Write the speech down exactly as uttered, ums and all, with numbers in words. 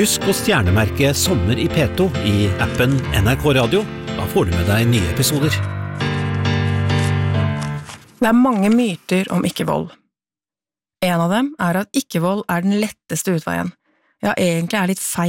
Husk å stjernemerke Sommer i P to i appen N R K Radio. Da får du med deg nye episoder. Det er mange myter om ikke-vold. En av dem er at ikke-vold er den letteste utveien. Ja, egentlig er litt feil